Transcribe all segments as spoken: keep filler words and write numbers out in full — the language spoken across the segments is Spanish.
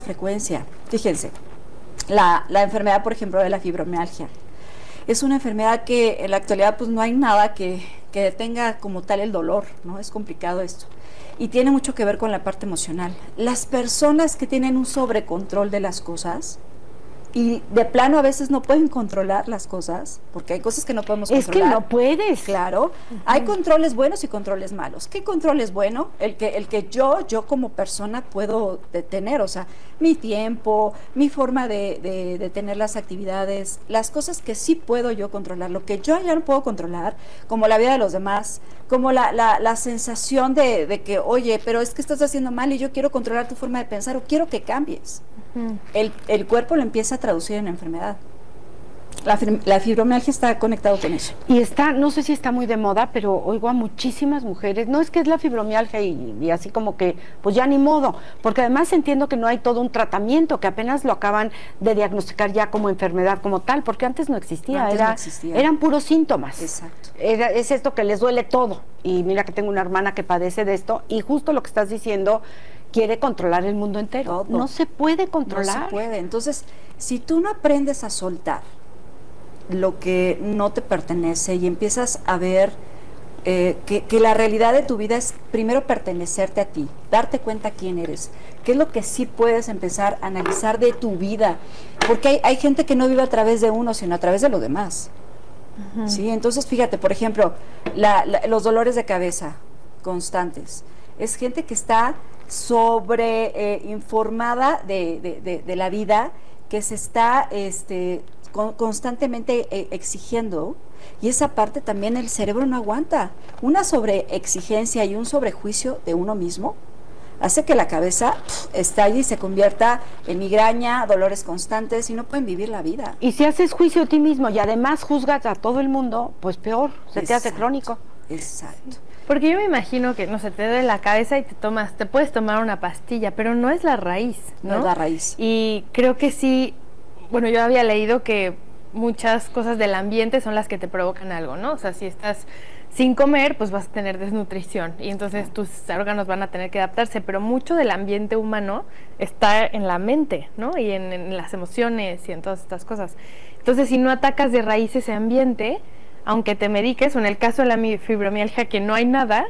frecuencia. Fíjense, la, la enfermedad, por ejemplo, de la fibromialgia, es una enfermedad que en la actualidad pues no hay nada que, que detenga como tal el dolor, ¿no? Es complicado esto. Y tiene mucho que ver con la parte emocional. Las personas que tienen un sobrecontrol de las cosas, y de plano a veces no pueden controlar las cosas, porque hay cosas que no podemos controlar. Es que no puedes. Claro, uh-huh. Hay controles buenos y controles malos. ¿Qué control es bueno? El que, el que yo, yo como persona puedo tener, o sea, mi tiempo, mi forma de, de, de tener las actividades, las cosas que sí puedo yo controlar, lo que yo ya no puedo controlar, como la vida de los demás, como la, la, la sensación de, de que, oye, pero es que estás haciendo mal y yo quiero controlar tu forma de pensar o quiero que cambies. Uh-huh. El, el cuerpo lo empieza a traducir en enfermedad. La, la fibromialgia está conectado con eso. Y está, no sé si está muy de moda, pero oigo a muchísimas mujeres, no es que es la fibromialgia y, y así como que, pues ya ni modo, porque además entiendo que no hay todo un tratamiento, que apenas lo acaban de diagnosticar ya como enfermedad como tal, porque antes no existía, antes era, no existía. Eran puros síntomas. Exacto. Era, es esto que les duele todo, y mira que tengo una hermana que padece de esto, y justo lo que estás diciendo, quiere controlar el mundo entero. Todo. No se puede controlar. No se puede. Entonces, si tú no aprendes a soltar lo que no te pertenece y empiezas a ver eh, que, que la realidad de tu vida es primero pertenecerte a ti, darte cuenta quién eres, qué es lo que sí puedes empezar a analizar de tu vida, porque hay, hay gente que no vive a través de uno, sino a través de los demás. Uh-huh. ¿Sí? Entonces, fíjate, por ejemplo, la, la, los dolores de cabeza constantes. Es gente que está sobre eh, informada de, de, de, de la vida, que se está este, con, constantemente eh, exigiendo, y esa parte también el cerebro no aguanta. Una sobreexigencia y un sobrejuicio de uno mismo hace que la cabeza pff, estalle y se convierta en migraña, dolores constantes, y no pueden vivir la vida. Y si haces juicio a ti mismo y además juzgas a todo el mundo, pues peor, se Exacto, te hace crónico. Exacto. Porque yo me imagino que, no sé, te duele la cabeza y te tomas, te puedes tomar una pastilla, pero no es la raíz, ¿no? No es la raíz. Y creo que sí, bueno, yo había leído que muchas cosas del ambiente son las que te provocan algo, ¿no? O sea, si estás sin comer, pues vas a tener desnutrición y entonces tus órganos van a tener que adaptarse, pero mucho del ambiente humano está en la mente, ¿no? Y en, en las emociones y en todas estas cosas. Entonces, si no atacas de raíz ese ambiente, aunque te mediques, o en el caso de la fibromialgia que no hay nada,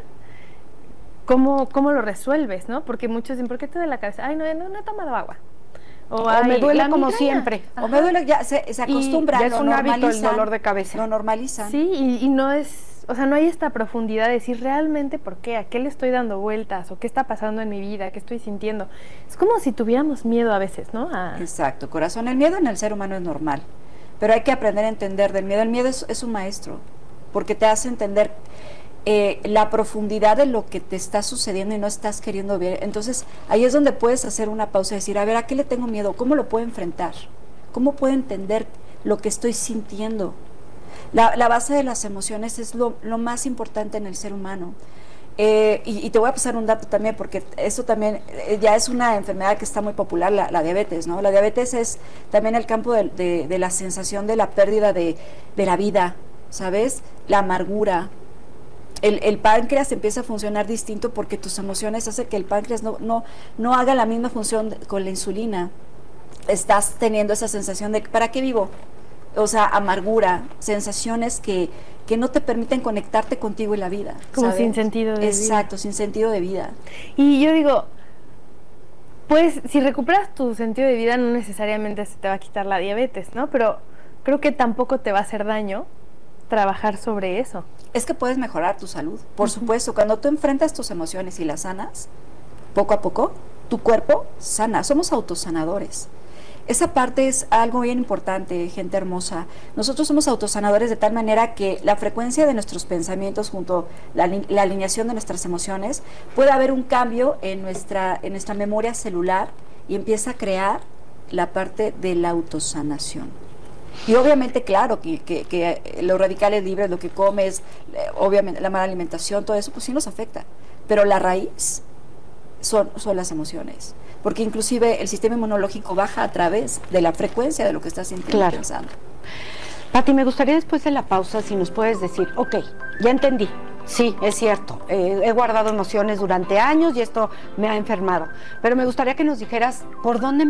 ¿cómo, cómo lo resuelves, no? Porque muchos dicen, ¿por qué te duele la cabeza? Ay, no, no, no he tomado agua. O, o me duele como migraña. Siempre. Ajá. O me duele, ya se, se acostumbra, ya es lo un hábito el dolor de cabeza. Lo normalizan. Sí, y, y no es, o sea, no hay esta profundidad de decir realmente por qué, a qué le estoy dando vueltas, o qué está pasando en mi vida, qué estoy sintiendo. Es como si tuviéramos miedo a veces, ¿no? A... Exacto, corazón, el miedo en el ser humano es normal. Pero hay que aprender a entender del miedo. El miedo es, es un maestro, porque te hace entender eh, la profundidad de lo que te está sucediendo y no estás queriendo ver. Entonces, ahí es donde puedes hacer una pausa y decir, a ver, ¿a qué le tengo miedo? ¿Cómo lo puedo enfrentar? ¿Cómo puedo entender lo que estoy sintiendo? La, la base de las emociones es lo, lo más importante en el ser humano. Eh, y, y te voy a pasar un dato también, porque esto también eh, ya es una enfermedad que está muy popular, la, la diabetes, ¿no? La diabetes es también el campo de, de, de la sensación de la pérdida de, de la vida, ¿sabes? La amargura. El, el páncreas empieza a funcionar distinto porque tus emociones hacen que el páncreas no, no, no haga la misma función con la insulina. Estás teniendo esa sensación de, ¿para qué vivo? O sea, amargura, sensaciones que, que no te permiten conectarte contigo y la vida. Como ¿sabes? sin sentido de Exacto, vida. Exacto, sin sentido de vida. Y yo digo, pues si recuperas tu sentido de vida no necesariamente se te va a quitar la diabetes, ¿no? Pero creo que tampoco te va a hacer daño trabajar sobre eso. Es que puedes mejorar tu salud, por uh-huh. supuesto. Cuando tú enfrentas tus emociones y las sanas, poco a poco, tu cuerpo sana. Somos autosanadores. Esa parte es algo bien importante, gente hermosa. Nosotros somos autosanadores de tal manera que la frecuencia de nuestros pensamientos junto a la, la alineación de nuestras emociones, puede haber un cambio en nuestra, en nuestra memoria celular y empieza a crear la parte de la autosanación. Y obviamente, claro, que, que, que los radicales libres, lo que comes, obviamente la mala alimentación, todo eso, pues sí nos afecta. Pero la raíz son, son las emociones. Porque inclusive el sistema inmunológico baja a través de la frecuencia de lo que estás sintiendo claro. y pensando. Pati, me gustaría después de la pausa si nos puedes decir, ok, ya entendí, Sí, es cierto. Eh, he guardado emociones durante años y esto me ha enfermado. Pero me gustaría que nos dijeras por dónde